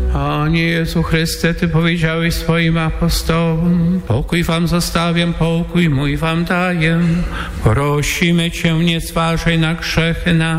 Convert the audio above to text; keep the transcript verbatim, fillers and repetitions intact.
Panie Jezu Chryste, Ty powiedziałeś swoim apostołom: pokój wam zostawiam, pokój mój wam daję. Prosimy Cię, nie zważaj na grzechy nasze,